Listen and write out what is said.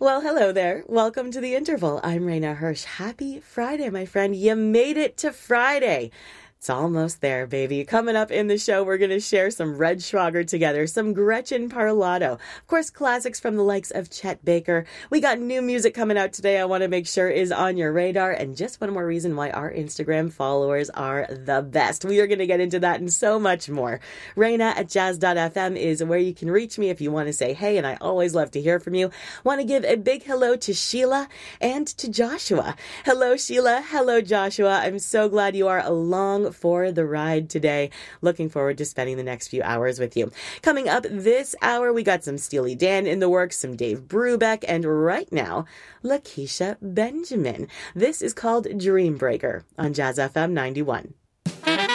Well, hello there. Welcome to the interval. I'm Raina Hirsch. Happy Friday, my friend. You made it to Friday. It's almost there, baby. Coming up in the show, we're going to share some Red Schwager together, some Gretchen Parlato, of course, classics from the likes of Chet Baker. We got new music coming out today I want to make sure is on your radar, and just one more reason why our Instagram followers are the best. We are going to get into that and so much more. Raina at jazz.fm is where you can reach me if you want to say hey, and I always love to hear from you. Want to give a big hello to Sheila and to Joshua. Hello, Sheila. Hello, Joshua. I'm so glad you are along for the ride today. Looking forward to spending the next few hours with you. Coming up this hour, we got some Steely Dan in the works, some Dave Brubeck, and right now, Lakeisha Benjamin. This is called Dream Breaker on Jazz FM 91.